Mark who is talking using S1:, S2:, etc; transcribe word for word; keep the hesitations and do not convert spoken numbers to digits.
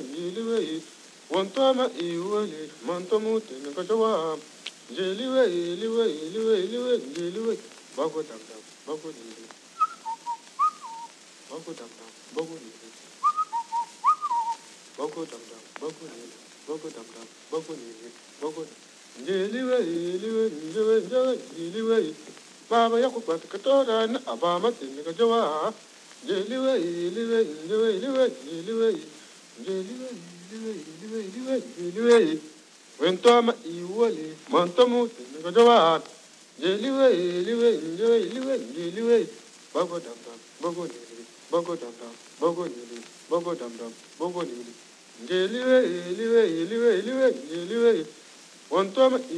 S1: jeliwe wontoma iwole montomu tenkajawa jeliwe liwe liwe liwe jeliwe bago dam dam bago ni bago dam dam bago ni bago dam dam bago ni bago dam dam bago ni bago jeliwe liwe liwe liwe jeliwe baba yakubat katora na abama tenkajawa jeliwe liwe liwe liwe jeliwe jeliwe liwe liwe liwe jeliwe wontoma iwole montomu tenkajawa jeliwe liwe liwe liwe jeliwe bago dam dam bago ni bago dam dam bago ni bago dam dam bago ni jeliwe liwe liwe liwe jeliwe wontoma